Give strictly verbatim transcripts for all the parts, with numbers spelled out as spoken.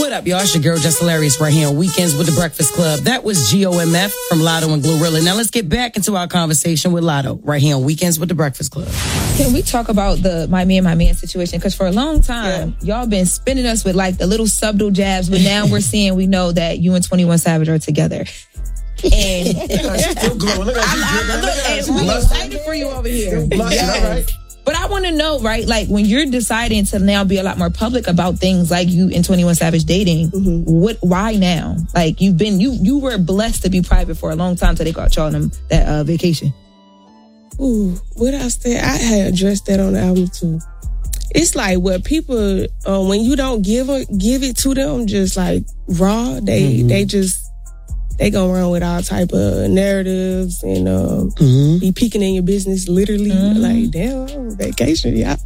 What up, y'all? It's your girl, Just Hilarious, right here on Weekends with the Breakfast Club. That was G O M F from Lotto and Glorilla. Now let's get back into our conversation with Lotto, right here on Weekends with the Breakfast Club. Can we talk about the my man, my man situation? Because for a long time, yeah. y'all been spinning us with like the little subtle jabs, but now we're seeing, we know that you and twenty-one Savage are together. And still glowing. Look at you. We're excited for you over here. Yes. All right. But I want to know, right, like when you're deciding to now be a lot more public about things like you and twenty-one Savage dating, mm-hmm. what? Why now? Like you've been, you you were blessed to be private for a long time till they got y'all on them, that uh, vacation. Ooh, what else did I had addressed that on the album too? It's like what people, uh, when you don't give a, give it to them, just like raw, they mm-hmm. they just. They go around with all type of narratives and um, mm-hmm. be peeking in your business, literally. Mm-hmm. Like, damn, I'm on vacation, y'all.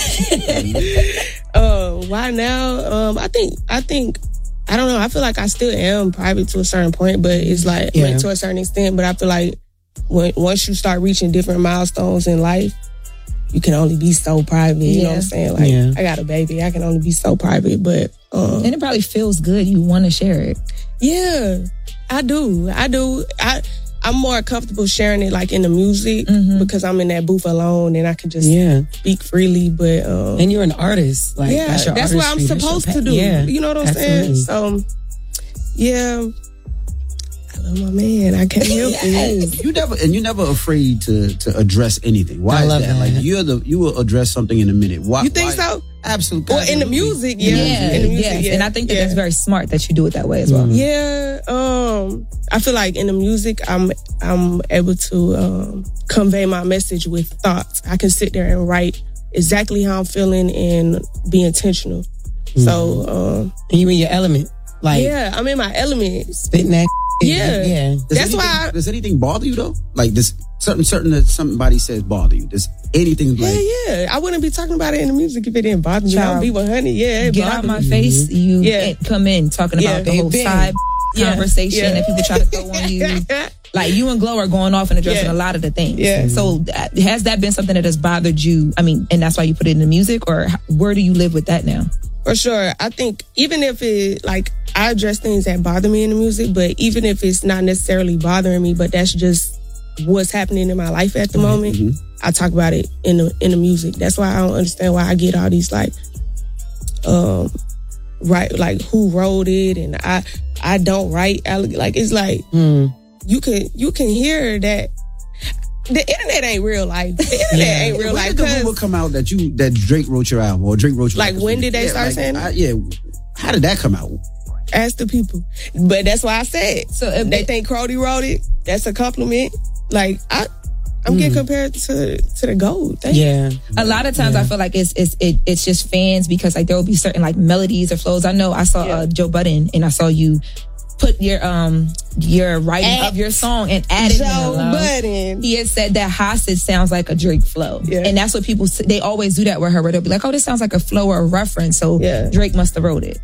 uh, why now? Um, I think, I think, I don't know. I feel like I still am private to a certain point, but it's like yeah. like, to a certain extent. But I feel like when once you start reaching different milestones in life, you can only be so private. You yeah. know what I'm saying? Like, yeah. I got a baby, I can only be so private. But um, and it probably feels good. You want to share it. Yeah. I do. I do. I, I'm more comfortable sharing it like in the music mm-hmm. because I'm in that booth alone and I can just yeah. speak freely. But um, and you're an artist. Like, yeah, that's, your that's what I'm supposed to do. Yeah, you know what I'm absolutely. saying? So, yeah. I love my man. I can't help it. You never, and you're never afraid to to address anything. Why I is that? that? Like you're the you will address something in a minute. Why? You think why? so? Absolutely. Well, in the music, yeah. Yeah, in the music, yes. yeah. And I think that yeah. that's very smart that you do it that way as well. Mm-hmm. Yeah. Um, I feel like in the music, I'm I'm able to um, convey my message with thoughts. I can sit there and write exactly how I'm feeling and be intentional. Mm-hmm. So, um, and you in your element, like yeah, I'm in my element, spitting that. Yeah, yeah. Does that's anything, why. I, does anything bother you though? Like this, certain certain that somebody says bother you. Does anything like? Yeah, yeah. I wouldn't be talking about it in the music if it didn't bother me. I'll be one hundred. Yeah, it get out my me. face. You yeah. come in talking yeah, about the whole side yeah. conversation yeah. that people try to throw on you. Like you and Glow are going off and addressing yeah. a lot of the things. Yeah. So uh, has that been something that has bothered you? I mean, and that's why you put it in the music, or where do you live with that now? For sure. I think even if it, like, I address things that bother me in the music, but even if it's not necessarily bothering me, but that's just what's happening in my life at the mm-hmm. moment, mm-hmm. I talk about it in the in the music. That's why I don't understand why I get all these, like, um, right, like, who wrote it, and I I don't write, like, it's like, mm. you can you can hear that. The internet ain't real life. The internet yeah. ain't real when life. When did the rumor come out that you that Drake wrote your album or Drake wrote your like album? when did they yeah, start like, saying I, it? yeah, how did that come out? Ask the people. But that's why I said. So if they think Crody wrote it, that's a compliment. Like I, I'm mm. getting compared to to the GOAT. Thank yeah, you. A lot of times yeah. I feel like it's it's it, it's just fans because like there will be certain like melodies or flows. I know I saw yeah. uh, Joe Budden and I saw you put your um your writing At of your song and added Joe Budden. He had said that Hostage sounds like a Drake flow, yeah. and that's what people they always do that with her. Where they'll be like, "Oh, this sounds like a flow or a reference," so yeah. Drake must have wrote it.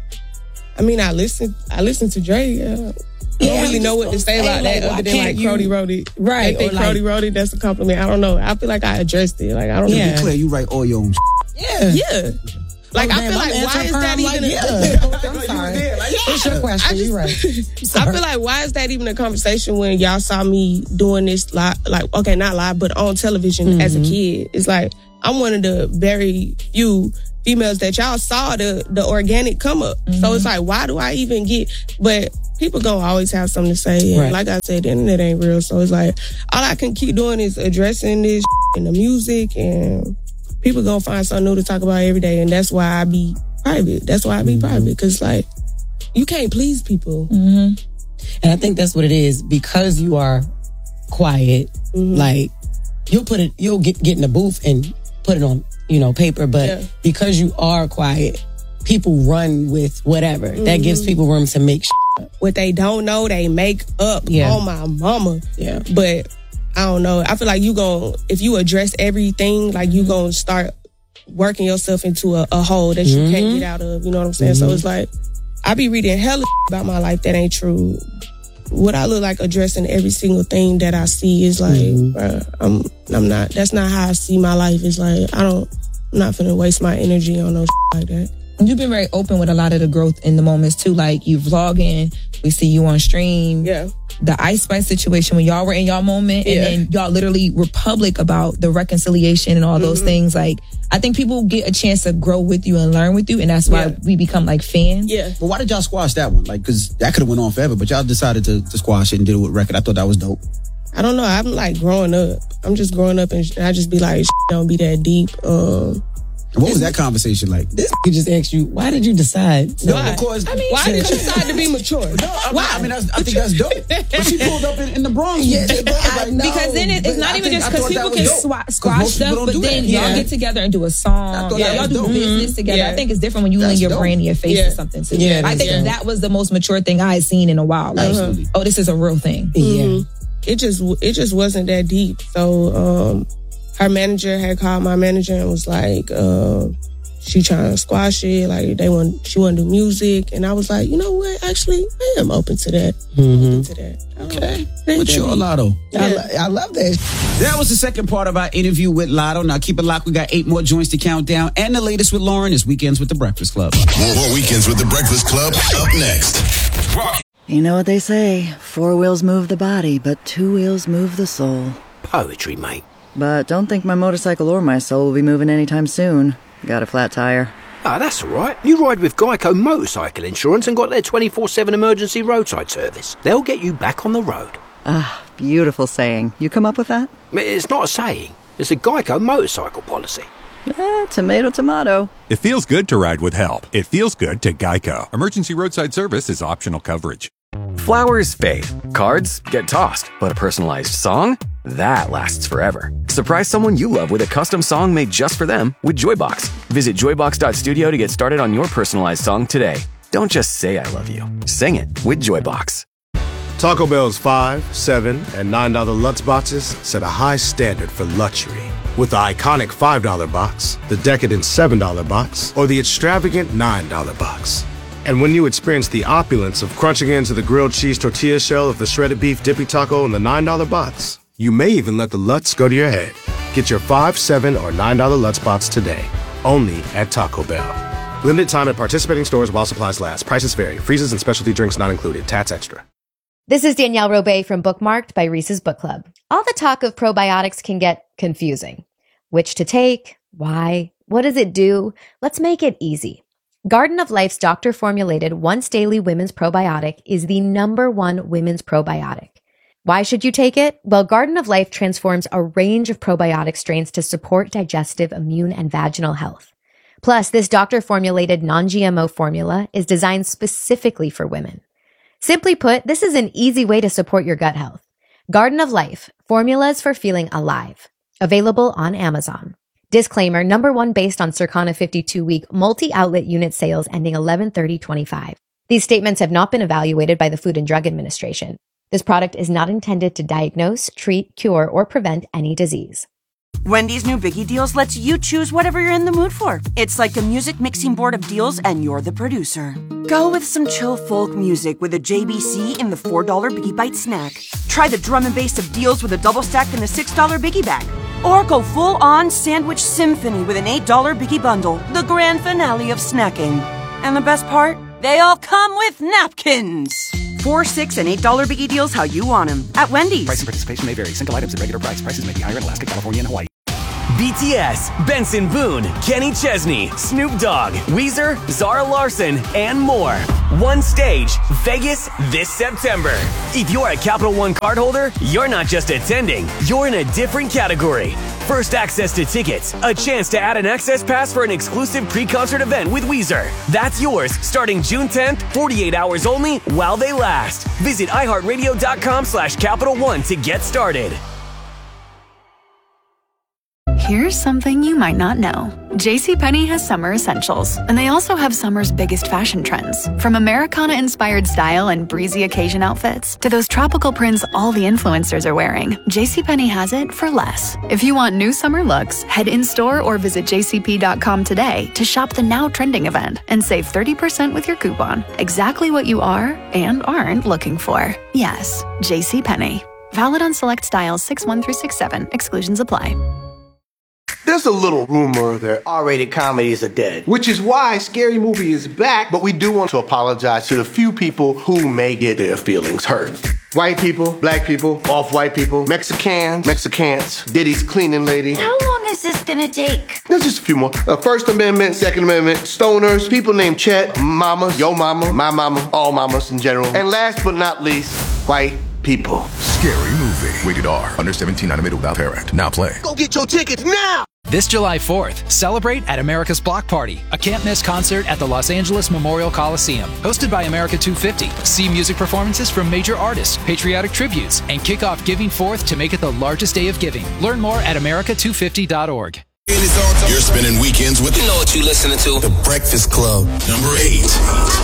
I mean, I listen, I listen to Drake. Uh, I don't yeah, really know what to say about that like, other than like Crody wrote it. Right. I think Crody like, wrote it. That's a compliment. I don't know. I feel like I addressed it. Like I don't yeah. know. To be clear, you write all your own. Yeah. Yeah. Like, oh, I feel like, why is that even... Like, yeah. I'm sorry. It's your question. You're right. I feel like, why is that even a conversation when y'all saw me doing this live, like, okay, not live, but on television mm-hmm. as a kid? It's like, I'm one of the very few females that y'all saw the, the organic come up. Mm-hmm. So it's like, why do I even get... But people gonna always have something to say. And right. like I said, the internet ain't real. So it's like, all I can keep doing is addressing this in the music and... People gonna find something new to talk about every day, and that's why I be private. That's why I be mm-hmm. private, because like you can't please people. Mm-hmm. And I think that's what it is, because you are quiet. Mm-hmm. Like you'll put it, you'll get get in the booth and put it on, you know, paper. But yeah. because you are quiet, people run with whatever. Mm-hmm. That gives people room to make shit up. What they don't know, they make up. Yeah. On my mama. Yeah, but. I don't know. I feel like you gon' if you address everything, like you gonna start working yourself into a, a hole that you mm-hmm. can't get out of. You know what I'm saying? Mm-hmm. So it's like, I be reading hella about my life that ain't true. What I look like addressing every single thing that I see is like, mm-hmm. bruh, I'm, I'm not, that's not how I see my life. It's like, I don't, I'm not finna waste my energy on no like that. You've been very open with a lot of the growth in the moments too. Like you vlogging, we see you on stream. Yeah. The Ice Spice situation when y'all were in y'all moment, and yeah. then y'all literally were public about the reconciliation and all mm-hmm. those things. Like, I think people get a chance to grow with you and learn with you, and that's why yeah. we become like fans. Yeah. But why did y'all squash that one? Like, because that could have went on forever, but y'all decided to, to squash it and did it with record. I thought that was dope. I don't know. I'm like growing up. I'm just growing up, and I just be like, don't be that deep. Um, What was that conversation like? This he just asked you, why did you decide? No, of course. I mean, why did you decide to be mature? No, I, why? I mean, that's, I think that's dope. But she pulled up in, in the Bronx. Yeah, like, no, because then it, it's not even just because people can swa- squash stuff, but then y'all yeah. get together and do a song. Yeah, y'all do dope. business together. Yeah. I think it's different when you that's link your dope. brand in your face yeah. or something. Too. Yeah, I think yeah. that was the most mature thing I had seen in a while. Like, Absolutely. oh, this is a real thing. Yeah. Mm-hmm. It just it just wasn't that deep. So um, her manager had called my manager and was like, uh, she trying to squash it. Like they want, she want to do music, and I was like, you know what? Actually, I am open to that. Mm-hmm. Open to that. Okay, mature Lotto. Yeah. I, lo- I love that. That was the second part of our interview with Lotto. Now keep it locked. We got eight more joints to count down, and the latest with Lauren is Weekends with the Breakfast Club. More, more Weekends with the Breakfast Club up next. Rock. You know what they say, four wheels move the body, but two wheels move the soul. Poetry, mate. But don't think my motorcycle or my soul will be moving anytime soon. Got a flat tire. Ah, that's all right. You ride with Geico Motorcycle Insurance and got their twenty-four seven emergency roadside service. They'll get you back on the road. Ah, beautiful saying. You come up with that? It's not a saying. It's a Geico motorcycle policy. Eh, tomato, tomato. It feels good to ride with help. It feels good to Geico. Emergency roadside service is optional coverage. Flowers fade. Cards get tossed. But a personalized song? That lasts forever. Surprise someone you love with a custom song made just for them with Joybox. Visit joybox dot studio to get started on your personalized song today. Don't just say I love you. Sing it with Joybox. Taco Bell's five, seven, and nine dollar Lutz boxes set a high standard for luxury. With the iconic five dollar box, the decadent seven dollar box, or the extravagant nine dollar box. And when you experience the opulence of crunching into the grilled cheese tortilla shell of the shredded beef dippy taco in the nine dollar box, you may even let the Lutz go to your head. Get your five, seven, or nine dollar Lutz box today, only at Taco Bell. Limited time at participating stores while supplies last. Prices vary. Freezes and specialty drinks not included. Tats extra. This is Danielle Robay from Bookmarked by Reese's Book Club. All the talk of probiotics can get confusing. Which to take? Why? What does it do? Let's make it easy. Garden of Life's doctor-formulated once-daily women's probiotic is the number one women's probiotic. Why should you take it? Well, Garden of Life transforms a range of probiotic strains to support digestive, immune, and vaginal health. Plus, this doctor-formulated non-G M O formula is designed specifically for women. Simply put, this is an easy way to support your gut health. Garden of Life, formulas for feeling alive. Available on Amazon. Disclaimer, number one based on Circana fifty-two week multi-outlet unit sales ending eleven thirty twenty-five. These statements have not been evaluated by the Food and Drug Administration. This product is not intended to diagnose, treat, cure, or prevent any disease. Wendy's new Biggie Deals lets you choose whatever you're in the mood for. It's like a music mixing board of deals and you're the producer. Go with some chill folk music with a J B C in the four dollar Biggie Bite snack. Try the drum and bass of deals with a double stack in the six dollar Biggie Bag. Or go full-on sandwich symphony with an eight dollar Biggie Bundle, the grand finale of snacking. And the best part? They all come with napkins. Four, six, and eight dollar Biggie Deals how you want them at Wendy's. Price and participation may vary. Single items at regular price. Prices may be higher in Alaska, California, and Hawaii. B T S, Benson Boone, Kenny Chesney, Snoop Dogg, Weezer, Zara Larson, and more. One stage, Vegas this September. If you're a Capital One cardholder, you're not just attending, you're in a different category. First access to tickets, a chance to add an access pass for an exclusive pre-concert event with Weezer. That's yours starting June tenth, forty-eight hours only while they last. Visit iHeartRadio.com slash Capital One to get started. Here's something you might not know. JCPenney has summer essentials, and they also have summer's biggest fashion trends. From Americana-inspired style and breezy occasion outfits to those tropical prints all the influencers are wearing, JCPenney has it for less. If you want new summer looks, head in-store or visit j c p dot com today to shop the now trending event and save thirty percent with your coupon. Exactly what you are and aren't looking for. Yes, JCPenney. Valid on select styles six one through six seven. Exclusions apply. There's a little rumor that R-rated comedies are dead, which is why Scary Movie is back, but we do want to apologize to the few people who may get their feelings hurt. White people, black people, off-white people, Mexicans, Mexicans, Diddy's cleaning lady. How long is this gonna take? There's just a few more. Uh, First Amendment, Second Amendment, stoners, people named Chet, mamas, yo mama, my mama, all mamas in general. And last but not least, white people. Scary Movie. Rated R. Under seventeen, animated without parent. Now play. Go get your tickets now! This July fourth, celebrate at America's Block Party, a can't-miss concert at the Los Angeles Memorial Coliseum. Hosted by America two fifty. See music performances from major artists, patriotic tributes, and kick off Giving Fourth to make it the largest day of giving. Learn more at America two fifty dot org. You're spending weekends with, you know what you listening to. The Breakfast Club. Number eight.